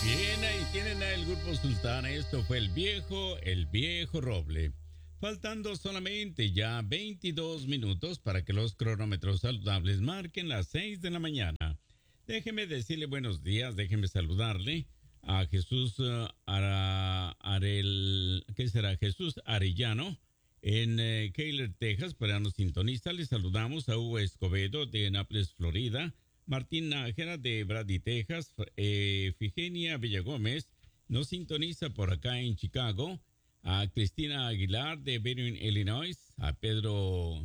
Bien, ahí tienen al grupo Sultana. Esto fue el viejo roble. Faltando solamente ya 22 minutos para que los cronómetros saludables marquen las 6 de la mañana. Déjeme decirle buenos días, déjeme saludarle a Jesús Jesús Arellano en Keller, Texas, para nos sintonista. Le saludamos a Hugo Escobedo de Nápoles, Florida. Martín Nájera de Brady, Texas. Figenia Villagómez nos sintoniza por acá en Chicago. A Cristina Aguilar de Berwyn, Illinois. A Pedro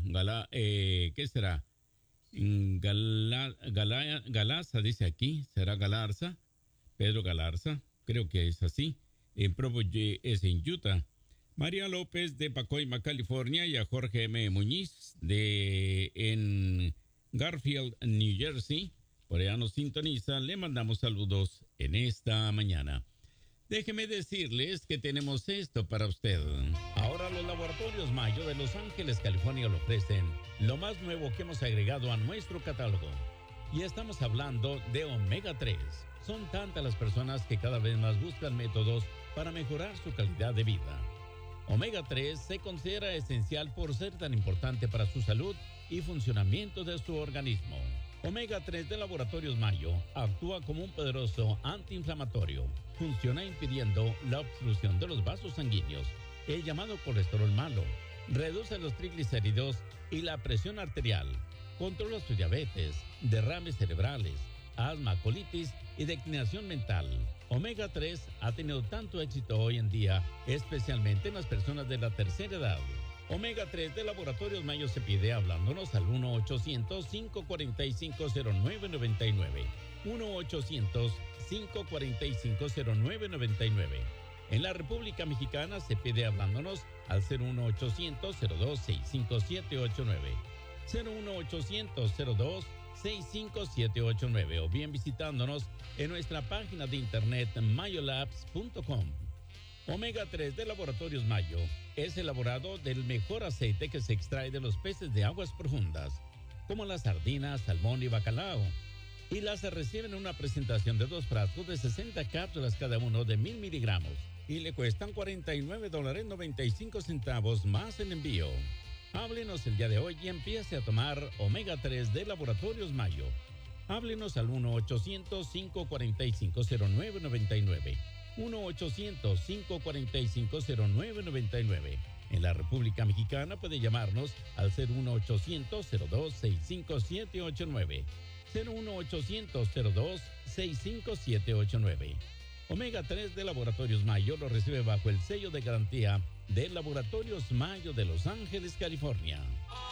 Galarza, dice aquí. ¿Será Galarza? Pedro Galarza, creo que es así. En Provo es en Utah. María López de Pacoima, California. Y a Jorge M. Muñiz en Garfield, New Jersey. Por allá nos sintoniza. Le mandamos saludos en esta mañana. Déjeme decirles que tenemos esto para usted. Ahora los laboratorios Mayo de Los Ángeles, California le ofrecen lo más nuevo que hemos agregado a nuestro catálogo. Y estamos hablando de Omega 3. Son tantas las personas que cada vez más buscan métodos para mejorar su calidad de vida. Omega 3 se considera esencial por ser tan importante para su salud y funcionamiento de su organismo. Omega 3 de Laboratorios Mayo actúa como un poderoso antiinflamatorio. Funciona impidiendo la obstrucción de los vasos sanguíneos, el llamado colesterol malo. Reduce los triglicéridos y la presión arterial. Controla su diabetes, derrames cerebrales, asma, colitis y declinación mental. Omega 3 ha tenido tanto éxito hoy en día, especialmente en las personas de la tercera edad. Omega 3 de Laboratorios Mayo se pide hablándonos al 1-800-545-0999. 1-800-545-0999. En la República Mexicana se pide hablándonos al 01800-02-65789. 01800-02-65789 o bien visitándonos en nuestra página de internet mayolabs.com. Omega 3 de Laboratorios Mayo es elaborado del mejor aceite que se extrae de los peces de aguas profundas, como las sardinas, salmón y bacalao. Y las reciben en una presentación de 2 frascos de 60 cápsulas cada uno de 1000 miligramos. Y le cuestan $49.95 más el envío. Háblenos el día de hoy y empiece a tomar Omega 3 de Laboratorios Mayo. Háblenos al 1-800-545-0999. 1-800-545-0999. En la República Mexicana puede llamarnos al 01800-02-65789. 01800-02-65789. Omega 3 de Laboratorios Mayo lo recibe bajo el sello de garantía de Laboratorios Mayo de Los Ángeles, California.